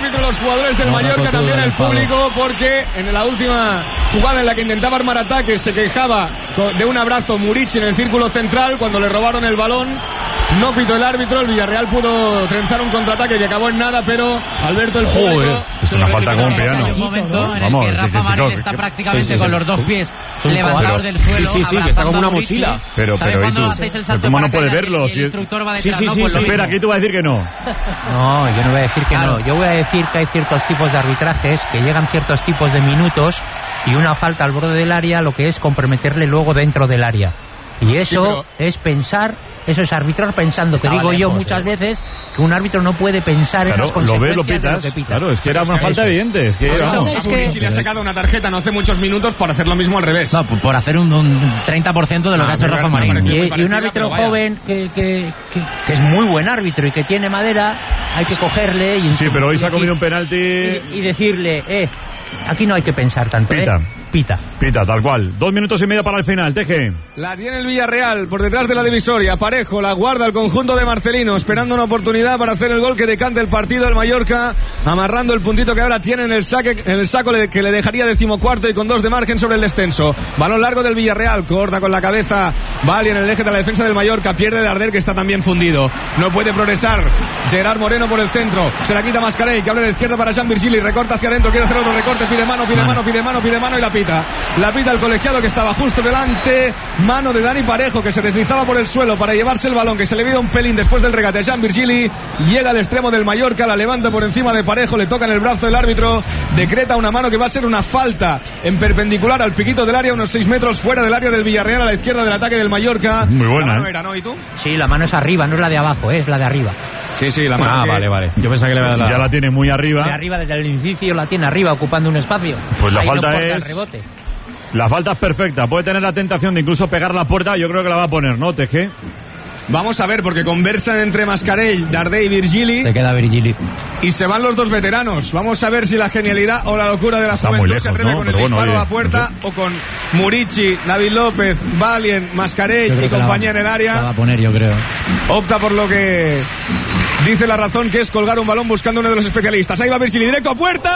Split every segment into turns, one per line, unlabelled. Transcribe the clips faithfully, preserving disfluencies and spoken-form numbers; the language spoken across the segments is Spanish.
árbitro, los jugadores del no, Mallorca, también el público, porque en la última jugada en la que intentaba armar ataques se quejaba de un abrazo Murici en el círculo central cuando le robaron el balón. No pitó el árbitro, el Villarreal pudo trenzar un contraataque que acabó en nada, pero Alberto el público...
Es una falta como un piano.
Hay un momento en el que Rafa Marín está prácticamente con los dos pies levantados del suelo,
sí, sí, sí, que está como una mochila.
Pero, pero,
cuando hacéis el salto
¿cómo no puede verlo?
El instructor va detrás,
sí, sí, sí,
pues
espera, aquí tú vas a decir que no.
No, yo no voy a decir que claro. no. Yo voy a decir que hay ciertos tipos de arbitrajes, que llegan ciertos tipos de minutos y una falta al borde del área, lo que es comprometerle luego dentro del área. Y eso sí, pero... es pensar, eso es arbitrar pensando. Te digo lejos, yo muchas eh. veces que un árbitro no puede pensar claro, en las consecuencias
lo ves, lo pitas, de lo que pita. Claro, es que era una es que falta eso. evidente. Es que,
pues
vamos.
Es que si le ha sacado una tarjeta no hace muchos minutos por hacer lo mismo al revés.
No, por hacer un, un treinta por ciento de lo ah, que ha hecho Rafa Marín.
Y, y un árbitro joven que, que, que, que es muy buen árbitro y que tiene madera, hay que cogerle y...
Sí, pero hoy se ha comido un penalti...
Y, y decirle, eh, aquí no hay que pensar tanto,
Pita.
eh. Pita.
Pita, tal cual. Dos minutos y medio para el final, Teje.
La tiene el Villarreal por detrás de la divisoria. Parejo, la guarda el conjunto de Marcelino, esperando una oportunidad para hacer el gol que decante el partido al Mallorca, amarrando el puntito que ahora tiene en el, saque, en el saco que le dejaría decimocuarto y con dos de margen sobre el descenso. Balón largo del Villarreal, corta con la cabeza Bali en el eje de la defensa del Mallorca, pierde Darder, que está también fundido. No puede progresar Gerard Moreno por el centro, se la quita Mascarell, que abre de izquierda para Jean Virgili, recorta hacia adentro, quiere hacer otro recorte, pide mano, pide mano, pide mano, pide mano y la pita. La pita el colegiado que estaba justo delante. Mano de Dani Parejo que se deslizaba por el suelo para llevarse el balón, que se le vio un pelín después del regate a Jean Virgili. Llega al extremo del Mallorca, la levanta por encima de Parejo, le toca en el brazo el árbitro, decreta una mano que va a ser una falta en perpendicular al piquito del área, unos seis metros fuera del área del Villarreal, a la izquierda del ataque del Mallorca.
Muy buena,
la mano
¿eh?
era, ¿no? ¿Y tú?
Sí, la mano es arriba, no es la de abajo, ¿eh? Es la de arriba.
Sí, sí, la mano.
Ah,
que...
vale, vale. Yo pensaba que le había dado.
Ya la tiene muy arriba.
De arriba, desde el inicio la tiene arriba, ocupando un espacio.
Pues la
ahí
falta
no
es...
el rebote.
La falta es perfecta. Puede tener la tentación de incluso pegar la puerta. Yo creo que la va a poner, ¿no, Teje?
Vamos a ver, porque conversan entre Mascarell, Darder y Virgili.
Se queda Virgili.
Y se van los dos veteranos. Vamos a ver si la genialidad o la locura de la Está juventud lejos, se atreve ¿no? con Pero el bueno, disparo oye, a puerta no sé. o con Murici, David López, Valien, Mascarell y compañía
va,
en el área.
La va a poner, yo creo.
Opta por lo que dice la razón, que es colgar un balón buscando uno de los especialistas. Ahí va Virgili, directo a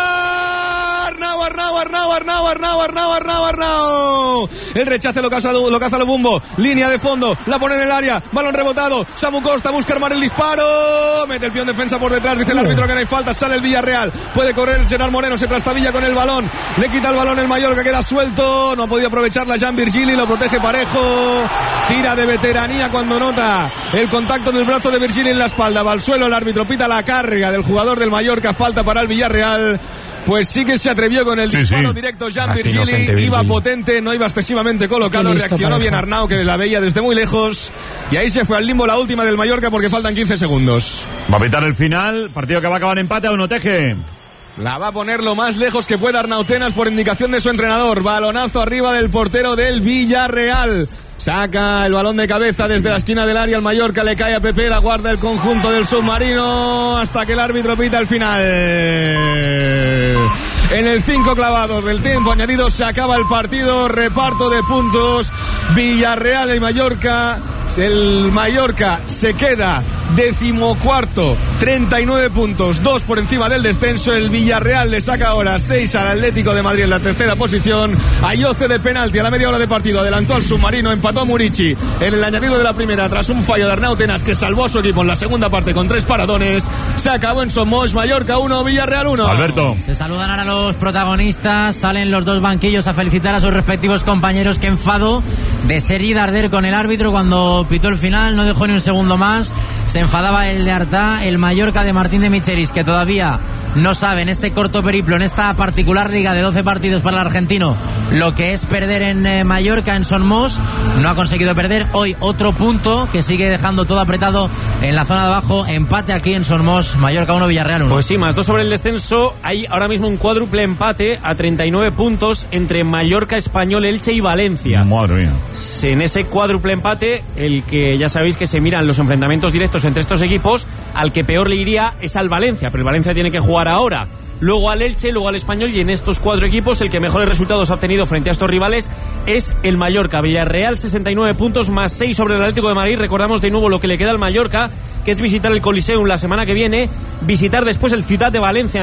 puerta. Arnau, Arnau, Arnau, Arnau, Arnau, Arnau, Arnau, Arnau. El rechace lo caza, lo caza Lobumbo. Línea de fondo, la pone en el área. Balón rebotado. Samu Costa busca armar el disparo. Mete el peón defensa por detrás. Dice el árbitro que no hay falta. Sale el Villarreal. Puede correr Gerard Moreno. Se trastabilla con el balón. Le quita el balón el Mallorca. Queda suelto. No ha podido aprovecharla Jean Virgili. Lo protege Parejo. Tira de veteranía cuando nota el contacto del brazo de Virgili en la espalda. Va al suelo el árbitro. Pita la carga del jugador del Mallorca. Falta para el Villarreal. Pues sí que se atrevió con el sí, disparo sí. directo Jean Virgili, iba potente, no iba excesivamente colocado, reaccionó bien Arnau, que la veía desde muy lejos, y ahí se fue al limbo la última del Mallorca porque faltan quince segundos.
Va a pitar el final, partido que va a acabar empate a uno, Teje.
La va a poner lo más lejos que pueda Arnau Tenas por indicación de su entrenador. Balonazo arriba del portero del Villarreal. Saca el balón de cabeza desde la esquina del área, el Mallorca le cae a Pepe, la guarda el conjunto del submarino hasta que el árbitro pita el final. En el cinco clavados del tiempo añadido se acaba el partido, reparto de puntos, Villarreal y Mallorca. El Mallorca se queda decimocuarto, treinta y nueve puntos, dos por encima del descenso. El Villarreal le saca ahora seis al Atlético de Madrid en la tercera posición. Ayoce de penalti a la media hora de partido, adelantó al submarino, empató a Murici en el añadido de la primera tras un fallo de Arnau Tenas que salvó a su equipo en la segunda parte con tres paradones. Se acabó en Somos, Mallorca uno, Villarreal uno.
Alberto.
Se saludan ahora los protagonistas, salen los dos banquillos a felicitar a sus respectivos compañeros. Qué enfado de Sergi Darder con el árbitro cuando pitó el final, no dejó ni un segundo más. Se enfadaba el de Artá, el Mallorca de Martín de Michelis, que todavía no sabe en este corto periplo, en esta particular liga de doce partidos para el argentino, lo que es perder en eh, Mallorca, en Son Mos. No ha conseguido perder. Hoy otro punto que sigue dejando todo apretado en la zona de abajo. Empate aquí en Son Mos, Mallorca uno, Villarreal uno.
Pues sí, más dos sobre el descenso. Hay ahora mismo un cuádruple empate a treinta y nueve puntos entre Mallorca, Español, Elche y Valencia.
Madre mía.
En ese cuádruple empate, el que ya sabéis que se miran los enfrentamientos directos entre estos equipos, al que peor le iría es al Valencia, pero el Valencia tiene que jugar ahora, luego al Elche, luego al Español, y en estos cuatro equipos el que mejores resultados ha obtenido frente a estos rivales es el Mallorca. Villarreal sesenta y nueve puntos más seis sobre el Atlético de Madrid. Recordamos de nuevo lo que le queda al Mallorca, que es visitar el Coliseum la semana que viene, visitar después el Ciutat de Valencia